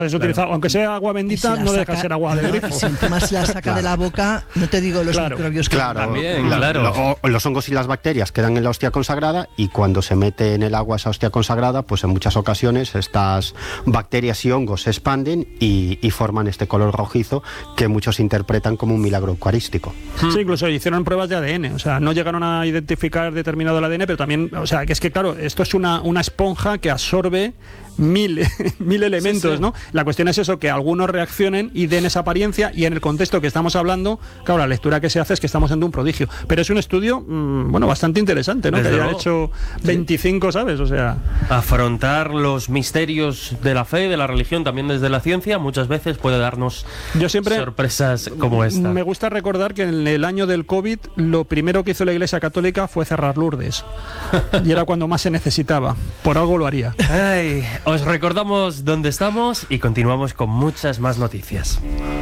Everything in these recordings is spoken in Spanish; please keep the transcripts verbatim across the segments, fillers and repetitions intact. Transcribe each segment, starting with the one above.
Es utilizado, claro. Aunque sea agua bendita, si no saca, deja ser agua de grifo. Si encima se la saca claro. de la boca, no te digo los claro. microbios que claro, también, la, claro. Lo, los hongos y las bacterias quedan en la hostia consagrada y cuando se mete en el agua esa hostia consagrada, pues en muchas ocasiones estas bacterias y hongos se expanden y, y forman este color rojizo que muchos interpretan como un milagro eucarístico. Sí, incluso hicieron pruebas de A D N, o sea, no llegaron a identificar determinado el A D N, pero también, o sea, que es que claro, esto es una, una esponja que absorbe mil, mil elementos, sí, sí. ¿no? La cuestión es eso, que algunos reaccionen y den esa apariencia, y en el contexto que estamos hablando, claro, la lectura que se hace es que estamos ante un prodigio, pero es un estudio, mmm, bueno, bastante interesante, ¿no? Desde que haya hecho veinticinco, sí. ¿sabes? O sea... Afrontar los misterios de la fe, de la religión, también desde la ciencia, muchas veces puede darnos Yo siempre, sorpresas como esta. Me gusta recordar que en el año del COVID, lo primero que hizo la Iglesia Católica fue cerrar Lourdes, y era cuando más se necesitaba, por algo lo haría. Ay... Os recordamos dónde estamos y continuamos con muchas más noticias.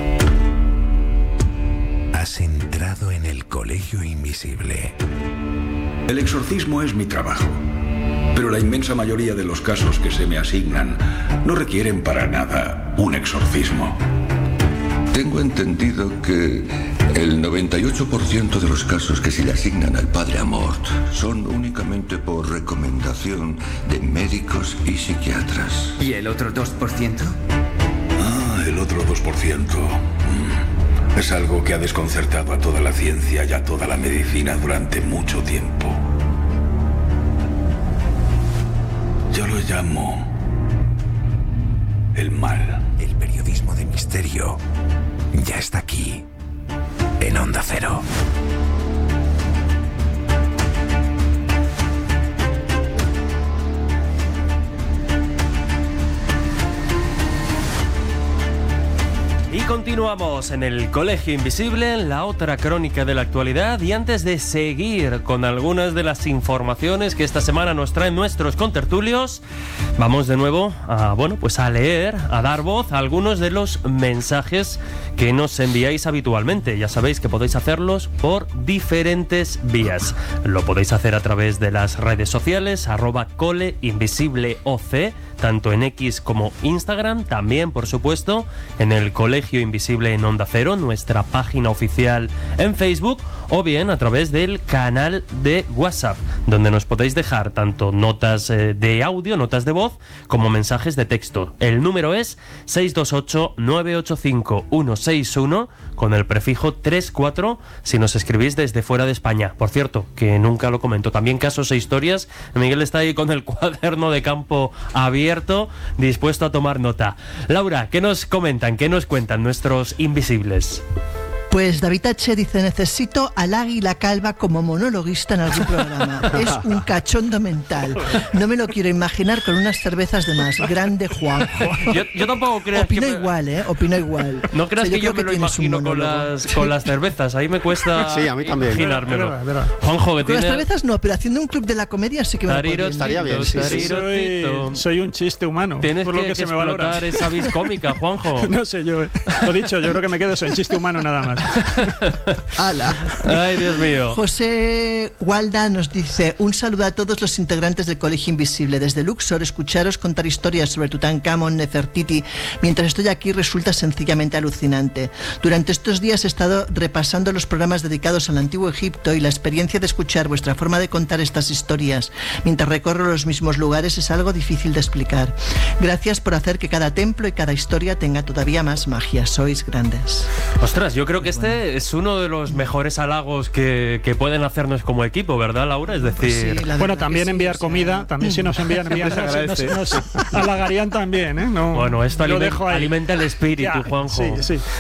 Has entrado en el Colegio Invisible. El exorcismo es mi trabajo, pero la inmensa mayoría de los casos que se me asignan no requieren para nada un exorcismo. Tengo entendido que el noventa y ocho por ciento de los casos que se le asignan al Padre Amort son únicamente por recomendación de médicos y psiquiatras. ¿Y el otro dos por ciento? Ah, el otro dos por ciento. Mm. Es algo que ha desconcertado a toda la ciencia y a toda la medicina durante mucho tiempo. Yo lo llamo el mal. El periodismo de misterio ya está aquí, en Onda Cero. Y continuamos en el Colegio Invisible, la otra crónica de la actualidad, y antes de seguir con algunas de las informaciones que esta semana nos traen nuestros contertulios, vamos de nuevo a, bueno, pues a leer, a dar voz a algunos de los mensajes que nos enviáis habitualmente. Ya sabéis que podéis hacerlos por diferentes vías. Lo podéis hacer a través de las redes sociales, arroba coleinvisibleoc, tanto en X como Instagram, también, por supuesto, en el Colegio Invisible en Onda Cero, nuestra página oficial en Facebook, o bien a través del canal de WhatsApp, donde nos podéis dejar tanto notas eh, de audio, notas de voz, como mensajes de texto. El número es seis dos ocho, nueve ocho cinco, uno seis uno, con el prefijo tres cuatro, si nos escribís desde fuera de España. Por cierto, que nunca lo comento, también casos e historias. Miguel está ahí con el cuaderno de campo abierto, dispuesto a tomar nota. Laura, ¿qué nos comentan? ¿Qué nos cuentan nuestros invisibles? Pues David H. dice: necesito al Águila Calva como monologuista en algún programa. Es un cachondo mental. No me lo quiero imaginar con unas cervezas de más. Grande Juanjo. Yo, yo tampoco creo Opino que me... igual, ¿eh? Opino igual. No creas o sea, que yo, yo me que lo imagino con las, con las cervezas. Ahí me cuesta sí, a mí también. imaginármelo. Verdad, verdad. Juanjo, que con tiene... las cervezas no, pero haciendo un club de la comedia sí que me Tariro, lo estaría bien. Sí, sí. Soy, soy un chiste humano. Tienes por que, lo que, que se me valora. explotar esa vis cómica, Juanjo. No sé yo. Eh. Lo dicho, yo creo que me quedo en chiste humano nada más. ¡Hala! Ay, Dios mío. José Walda nos dice: un saludo a todos los integrantes del Colegio Invisible. Desde Luxor, escucharos contar historias sobre Tutankamón, Nefertiti, mientras estoy aquí resulta sencillamente alucinante. Durante estos días he estado repasando los programas dedicados al Antiguo Egipto y la experiencia de escuchar vuestra forma de contar estas historias mientras recorro los mismos lugares es algo difícil de explicar. Gracias por hacer que cada templo y cada historia tenga todavía más magia. Sois grandes. Ostras, yo creo que este es uno de los mejores halagos que, que pueden hacernos como equipo, ¿verdad, Laura? Es decir... Pues sí, bueno, también sí, enviar o sea... comida, también si nos envían, envían nos, nos, nos halagarían también, ¿eh? No, bueno, esto lo aliment, dejo ahí. alimenta el espíritu, ya, Juanjo. Sí, sí.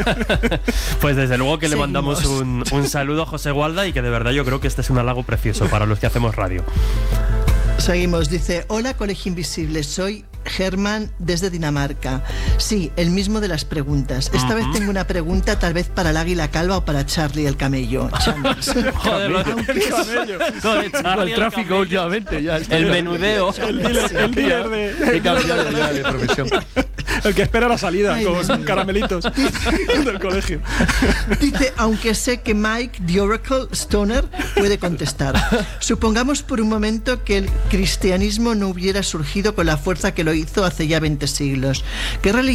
Pues desde luego que Seguimos. le mandamos un, un saludo a José Walda y que de verdad yo creo que este es un halago precioso para los que hacemos radio. Seguimos, dice: hola Colegio Invisible, soy Germán desde Dinamarca. Sí, el mismo de las preguntas. Esta uh-huh. vez tengo una pregunta tal vez para el Águila Calva o para Charlie el camello. Joder, lo Aunque el camello. No, de Charlie, el tráfico el últimamente ya. El menudeo. El dealer, el dealer de... He cambiado ya de profesión. El que espera la salida. Ay, con caramelitos del colegio. Dice: aunque sé que Mike the Oracle Stoner puede contestar. Supongamos por un momento que el cristianismo no hubiera surgido con la fuerza que lo hizo hace ya veinte siglos. ¿Qué religión